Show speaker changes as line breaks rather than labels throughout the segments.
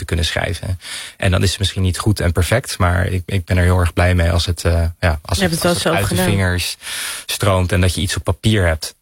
te kunnen schrijven. En dan is het misschien niet goed en perfect, maar ik ben er heel erg blij mee als het, als het uit de vingers stroomt en dat je iets op papier hebt.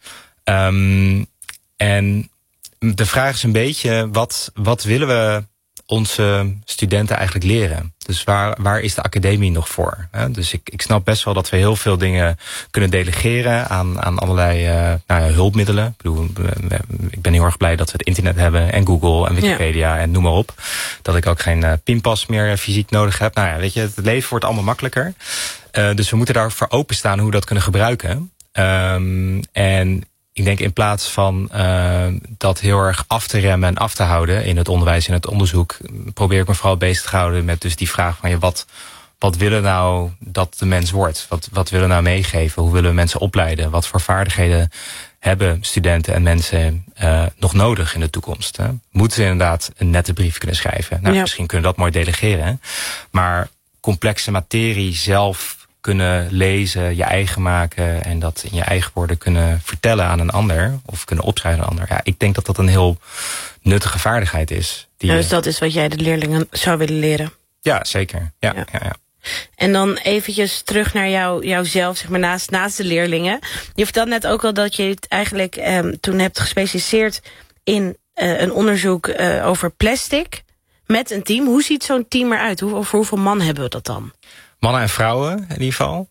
En de vraag is een beetje, wat willen we onze studenten eigenlijk leren? Dus waar is de academie nog voor? Dus ik snap best wel dat we heel veel dingen kunnen delegeren aan allerlei hulpmiddelen. Ik ben heel erg blij dat we het internet hebben en Google en Wikipedia en noem maar op. Dat ik ook geen pinpas meer fysiek nodig heb. Nou ja, weet je, het leven wordt allemaal makkelijker. Dus we moeten daarvoor openstaan hoe we dat kunnen gebruiken. En ik denk in plaats van dat heel erg af te remmen en af te houden in het onderwijs en het onderzoek, probeer ik me vooral bezig te houden met dus die vraag van wat willen nou dat de mens wordt? Wat willen we nou meegeven? Hoe willen we mensen opleiden? Wat voor vaardigheden hebben studenten en mensen nog nodig in de toekomst? Hè? Moeten ze inderdaad een nette brief kunnen schrijven? Nou, misschien kunnen we dat mooi delegeren. Maar complexe materie zelf kunnen lezen, je eigen maken en dat in je eigen woorden kunnen vertellen aan een ander of kunnen opschrijven aan een ander. Ja, ik denk dat dat een heel nuttige vaardigheid is.
Dus dat is wat jij de leerlingen zou willen leren?
Ja, zeker. Ja.
En dan eventjes terug naar jouzelf, zeg maar naast de leerlingen. Je vertelde net ook al dat je het eigenlijk toen hebt gespecialiseerd in een onderzoek over plastic met een team. Hoe ziet zo'n team eruit? Voor hoeveel man hebben we dat dan?
Mannen en vrouwen in ieder geval.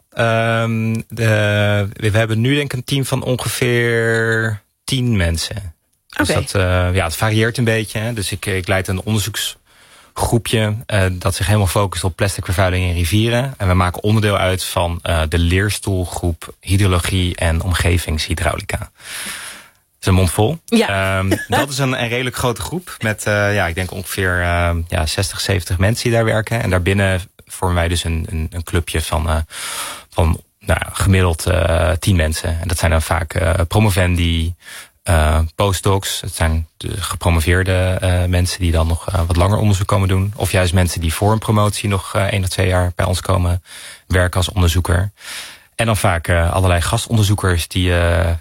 We hebben nu denk ik een team van ongeveer 10 mensen. Dus het varieert een beetje. Hè. Dus ik leid een onderzoeksgroepje dat zich helemaal focust op plastic vervuiling in rivieren. En we maken onderdeel uit van de leerstoelgroep hydrologie en omgevingshydraulica. Dat is een mond vol.
Ja.
Dat is een redelijk grote groep met ik denk ongeveer 60, 70 mensen die daar werken. En daarbinnen vormen wij dus een clubje van gemiddeld 10 mensen. En dat zijn dan vaak promovendi, postdocs. Het zijn de gepromoveerde mensen die dan nog wat langer onderzoek komen doen. Of juist mensen die voor een promotie nog 1 of 2 jaar bij ons komen werken als onderzoeker. En dan vaak allerlei gastonderzoekers die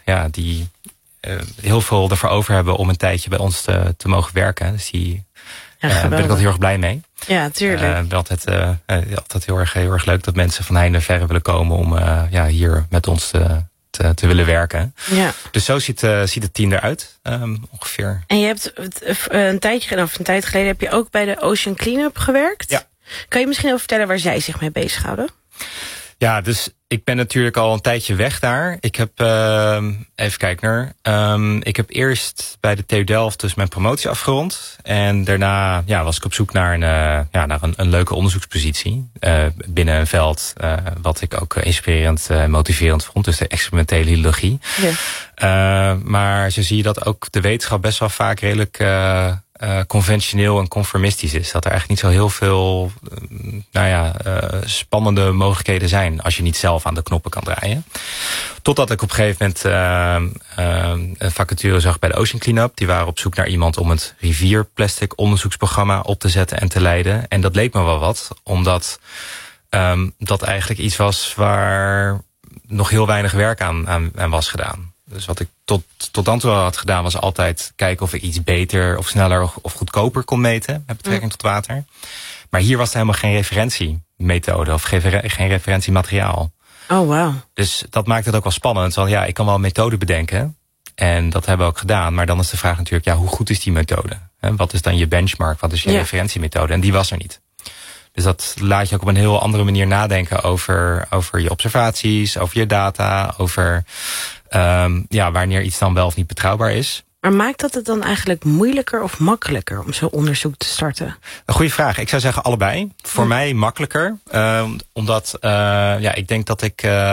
heel veel ervoor over hebben om een tijdje bij ons te mogen werken. Dus die ben ik altijd heel erg blij mee.
Ja, tuurlijk.
Altijd heel erg leuk dat mensen van heinde en verre willen komen om hier met ons te willen werken. Ja. Dus zo ziet het team eruit, ongeveer.
En je hebt een tijd geleden heb je ook bij de Ocean Cleanup gewerkt. Ja. Kan je misschien even vertellen waar zij zich mee bezighouden?
Ja, dus ik ben natuurlijk al een tijdje weg daar. Ik heb, even kijken ik heb eerst bij de TU Delft dus mijn promotie afgerond. En daarna was ik op zoek naar een leuke onderzoekspositie. Binnen een veld wat ik ook inspirerend motiverend vond. Dus de experimentele hydrologie. Ja. Maar zo zie je dat ook de wetenschap best wel vaak redelijk conventioneel en conformistisch is. Dat er eigenlijk niet zo heel veel spannende mogelijkheden zijn als je niet zelf aan de knoppen kan draaien. Totdat ik op een gegeven moment een vacature zag bij de Ocean Cleanup. Die waren op zoek naar iemand om het rivierplastic onderzoeksprogramma op te zetten en te leiden. En dat leek me wel wat, omdat dat eigenlijk iets was waar nog heel weinig werk aan was gedaan. Dus wat ik tot dan toe had gedaan was altijd kijken of ik iets beter of sneller of goedkoper kon meten met betrekking tot water. Maar hier was er helemaal geen referentiemethode of geen referentiemateriaal.
Oh, wow.
Dus dat maakt het ook wel spannend. Want ik kan wel een methode bedenken. En dat hebben we ook gedaan. Maar dan is de vraag natuurlijk, hoe goed is die methode? Wat is dan je benchmark? Wat is je referentiemethode? En die was er niet. Dus dat laat je ook op een heel andere manier nadenken over je observaties, over je data, over wanneer iets dan wel of niet betrouwbaar is.
Maar maakt dat het dan eigenlijk moeilijker of makkelijker om zo'n onderzoek te starten?
Een goede vraag. Ik zou zeggen allebei. Voor mij makkelijker. Omdat ik denk dat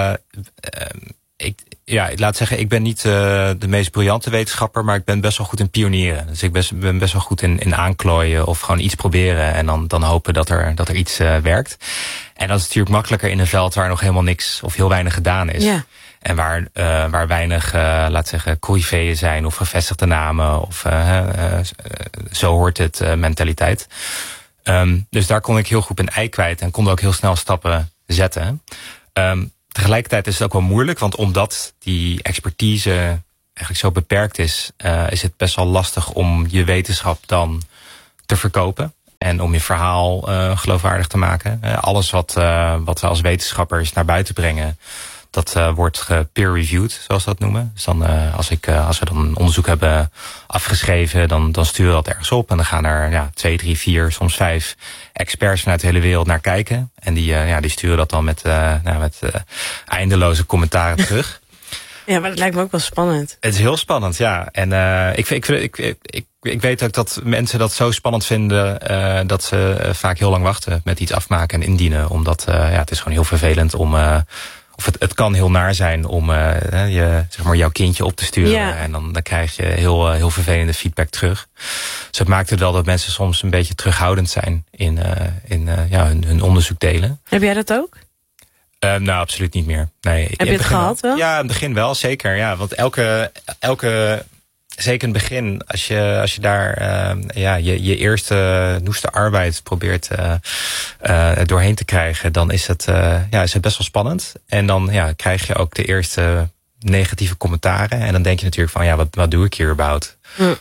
laat zeggen, ik ben niet de meest briljante wetenschapper, maar ik ben best wel goed in pionieren. Dus ik ben best wel goed in aanklooien of gewoon iets proberen en dan hopen dat er iets werkt. En dat is natuurlijk makkelijker in een veld waar nog helemaal niks of heel weinig gedaan is. Ja. En waar weinig, laat zeggen, coryfeeën zijn of gevestigde namen of zo hoort het mentaliteit. Dus daar kon ik heel goed mijn ei kwijt en kon ook heel snel stappen zetten. Tegelijkertijd is het ook wel moeilijk, want omdat die expertise eigenlijk zo beperkt is het best wel lastig om je wetenschap dan te verkopen. en om je verhaal geloofwaardig te maken. Alles wat we als wetenschappers naar buiten brengen, dat wordt peer-reviewed, zoals we dat noemen. Dus dan, als we dan een onderzoek hebben afgeschreven, dan sturen we dat ergens op. En dan gaan er 2, 3, 4, soms 5 experts vanuit de hele wereld naar kijken. En die sturen dat dan met eindeloze commentaren terug.
Ja, maar dat lijkt me ook wel spannend.
Het is heel spannend, ja. En ik weet ook dat mensen dat zo spannend vinden dat ze vaak heel lang wachten met iets afmaken en indienen. Omdat het is gewoon heel vervelend om... Of het kan heel naar zijn om jouw kindje op te sturen. Ja. En dan krijg je heel vervelende feedback terug. Dus het maakt het wel dat mensen soms een beetje terughoudend zijn in hun onderzoek delen.
Heb jij dat ook?
Nou, absoluut niet meer. Nee,
heb je het gehad wel?
Ja, in het begin wel, zeker. Ja, want elke zeker in het begin, als je daar je eerste noeste arbeid probeert doorheen te krijgen, dan is het best wel spannend. En dan krijg je ook de eerste negatieve commentaren. En dan denk je natuurlijk van, wat doe ik hier überhaupt?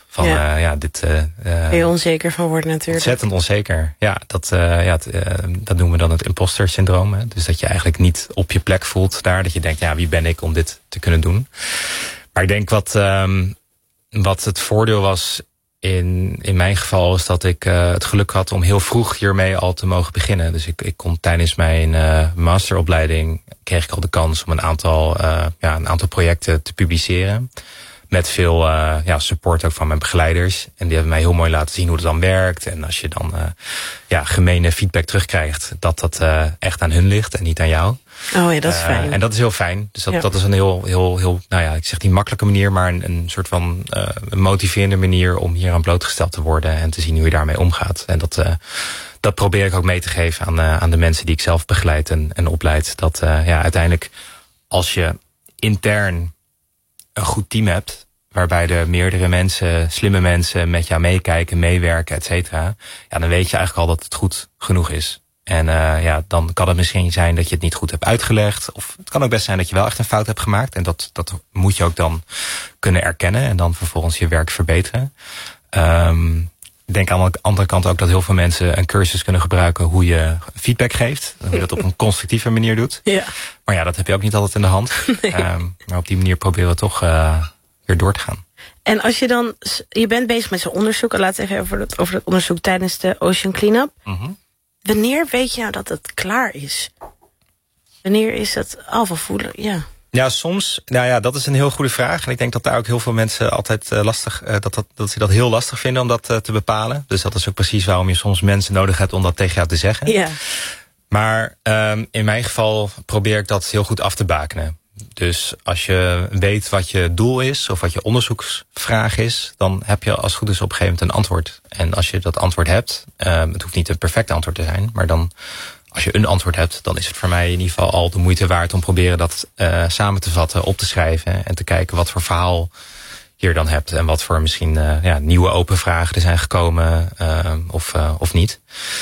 Ben je onzeker van worden natuurlijk.
Ontzettend onzeker. Ja, dat noemen we dan het imposter syndroom. Hè? Dus dat je eigenlijk niet op je plek voelt daar. Dat je denkt, wie ben ik om dit te kunnen doen? Maar ik denk wat het voordeel was in mijn geval is dat ik het geluk had om heel vroeg hiermee al te mogen beginnen. Dus ik kon tijdens mijn masteropleiding kreeg ik al de kans om een aantal projecten te publiceren. Met veel support ook van mijn begeleiders. En die hebben mij heel mooi laten zien hoe het dan werkt. En als je dan gemene feedback terugkrijgt, dat echt aan hun ligt en niet aan jou.
Oh ja, dat is fijn.
En dat is heel fijn. Dus dat is een heel ik zeg niet makkelijke manier, maar een soort van een motiverende manier om hier aan blootgesteld te worden en te zien hoe je daarmee omgaat. En dat probeer ik ook mee te geven aan de mensen die ik zelf begeleid en opleid. Dat uiteindelijk als je intern een goed team hebt, waarbij er meerdere mensen, slimme mensen met jou meekijken, meewerken, et cetera. Ja, dan weet je eigenlijk al dat het goed genoeg is. En dan kan het misschien zijn dat je het niet goed hebt uitgelegd. Of het kan ook best zijn dat je wel echt een fout hebt gemaakt. En dat moet je ook dan kunnen erkennen en dan vervolgens je werk verbeteren. Ik denk aan de andere kant ook dat heel veel mensen een cursus kunnen gebruiken hoe je feedback geeft. Hoe je dat op een constructieve manier doet. Ja. Maar dat heb je ook niet altijd in de hand. Nee. Maar op die manier proberen we toch weer door te gaan.
En als je bent bezig met zo'n onderzoek. Laten we even over dat onderzoek tijdens de Ocean Cleanup. Mm-hmm. Wanneer weet je nou dat het klaar is? Wanneer is het afvoelen? Ja.
Ja, soms. Dat is een heel goede vraag. En ik denk dat daar ook heel veel mensen altijd dat ze dat heel lastig vinden om dat te bepalen. Dus dat is ook precies waarom je soms mensen nodig hebt om dat tegen jou te zeggen.
Ja.
Maar in mijn geval probeer ik dat heel goed af te bakenen. Dus als je weet wat je doel is of wat je onderzoeksvraag is, dan heb je als het goed is op een gegeven moment een antwoord. En als je dat antwoord hebt, het hoeft niet een perfect antwoord te zijn, maar dan als je een antwoord hebt, dan is het voor mij in ieder geval al de moeite waard om proberen dat samen te vatten, op te schrijven en te kijken wat voor verhaal je dan hebt en wat voor misschien nieuwe open vragen er zijn gekomen of niet.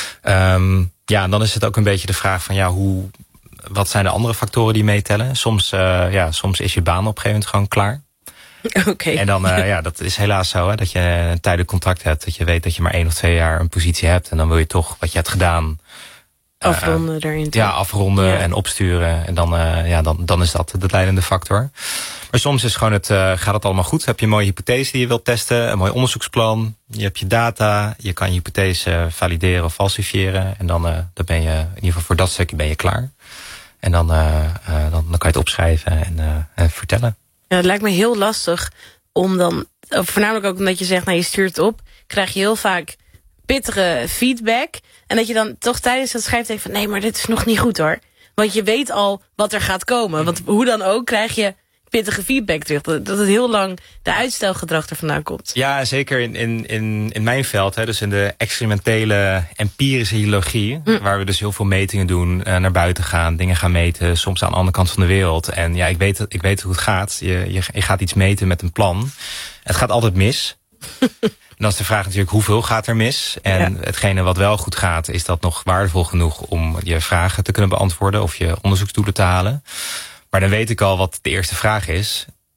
En dan is het ook een beetje de vraag van wat zijn de andere factoren die meetellen? Soms is je baan op een gegeven moment gewoon klaar.
Okay.
En dan, dat is helaas zo, hè, dat je een tijdelijk contract hebt, dat je weet dat je maar 1 of 2 jaar een positie hebt en dan wil je toch wat je hebt gedaan
afronden daarin.
Afronden en opsturen. En dan is dat de leidende factor. Maar soms is gewoon gaat het allemaal goed. Heb je een mooie hypothese die je wilt testen. Een mooi onderzoeksplan. Je hebt je data. Je kan je hypothese valideren of falsifiëren. En dan ben je, in ieder geval voor dat stukje ben je klaar. En dan kan je het opschrijven en vertellen.
Ja, het lijkt me heel lastig om dan, voornamelijk ook omdat je zegt, je stuurt het op, krijg je heel vaak pittige feedback. En dat je dan toch tijdens dat schrijven denkt van, nee, maar dit is nog niet goed hoor. Want je weet al wat er gaat komen. Want hoe dan ook krijg je pittige feedback terug. Dat het heel lang de uitstelgedrag er vandaan komt.
Ja, zeker in mijn veld. Hè, dus in de experimentele empirische biologie. Waar we dus heel veel metingen doen. Naar buiten gaan, dingen gaan meten. Soms aan de andere kant van de wereld. En ik weet hoe het gaat. Je gaat iets meten met een plan. Het gaat altijd mis. En dan is de vraag natuurlijk hoeveel gaat er mis. En hetgene wat wel goed gaat, is dat nog waardevol genoeg om je vragen te kunnen beantwoorden. Of je onderzoeksdoelen te halen. Maar dan weet ik al wat de eerste vraag is.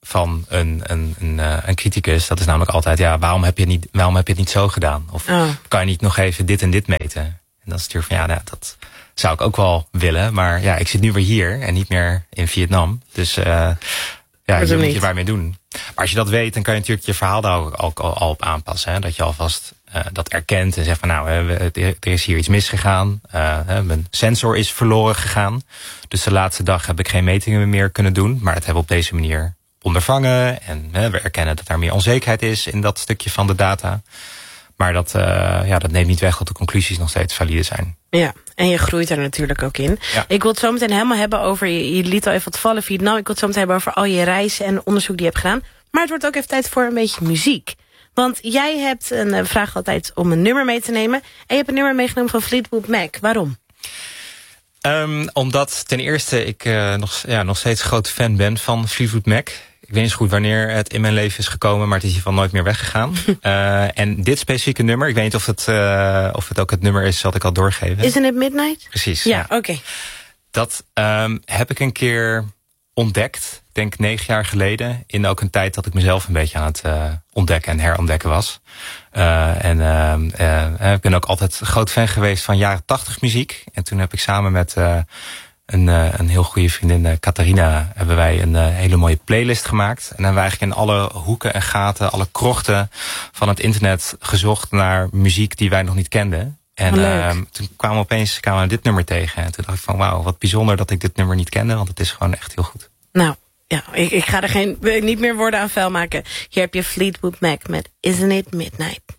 van een criticus. Dat is namelijk altijd, ja, waarom heb je het niet zo gedaan? Of kan je niet nog even dit en dit meten? En dat is natuurlijk van, ja, nou, dat zou ik ook wel willen. Maar ja, ik zit nu weer hier en niet meer in Vietnam. Dus ja, je moet je waarmee doen. Maar als je dat weet, dan kan je natuurlijk je verhaal daar ook al op aanpassen. Hè? Dat je alvast dat erkent en zegt van, nou, er is hier iets misgegaan. Mijn sensor is verloren gegaan. Dus de laatste dag heb ik geen metingen meer kunnen doen. Maar dat hebben we op deze manier ondervangen. En we erkennen dat er meer onzekerheid is in dat stukje van de data. Maar dat neemt niet weg dat de conclusies nog steeds valide zijn.
Ja, en je groeit er natuurlijk ook in. Ja. Ik wil het zo meteen helemaal hebben over, je liet al even wat vallen Vietnam. Ik wil het zo meteen hebben over al je reizen en onderzoek die je hebt gedaan. Maar het wordt ook even tijd voor een beetje muziek. Want jij hebt een vraag altijd om een nummer mee te nemen. En je hebt een nummer meegenomen van Fleetwood Mac. Waarom?
Omdat ten eerste ik nog steeds groot fan ben van Fleetwood Mac. Ik weet niet zo goed wanneer het in mijn leven is gekomen, maar het is hiervan nooit meer weggegaan. En dit specifieke nummer, ik weet niet of het ook het nummer is, zal ik al doorgeven.
Isn't it Midnight?
Precies.
Ja, oké. Dat
heb ik een keer ontdekt, ik denk 9 jaar geleden, in ook een tijd dat ik mezelf een beetje aan het ontdekken en herontdekken was. Ik ben ook altijd groot fan geweest van jaren 80 muziek. En toen heb ik samen met een heel goede vriendin, Catharina, hebben wij een hele mooie playlist gemaakt. En dan hebben we eigenlijk in alle hoeken en gaten, alle krochten van het internet gezocht naar muziek die wij nog niet kenden. En toen kwamen we dit nummer tegen. En toen dacht ik van, wauw, wat bijzonder dat ik dit nummer niet kende, want het is gewoon echt heel goed.
Nou, ja, ik ga er niet meer woorden aan vuil maken. Hier heb je Fleetwood Mac met Isn't It Midnight.